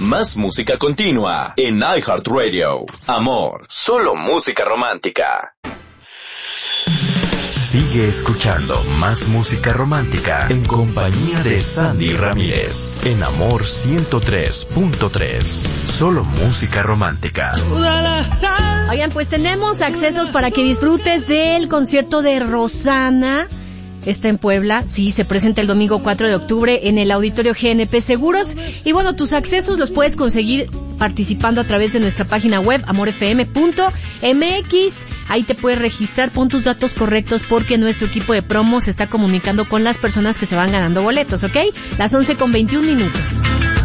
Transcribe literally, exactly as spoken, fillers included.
Más música continua en iHeartRadio. Amor, solo música romántica. Sigue escuchando más música romántica en compañía de Sandy Ramírez en Amor ciento tres punto tres. Solo música romántica. Oigan, pues tenemos accesos para que disfrutes del concierto de Rosana. Está en Puebla, sí, se presenta el domingo cuatro de octubre en el Auditorio G N P Seguros. Y bueno, tus accesos los puedes conseguir participando a través de nuestra página web, amor f m punto m x. Ahí te puedes registrar, pon tus datos correctos porque nuestro equipo de promo se está comunicando con las personas que se van ganando boletos, ¿ok? Las once con veintiún minutos.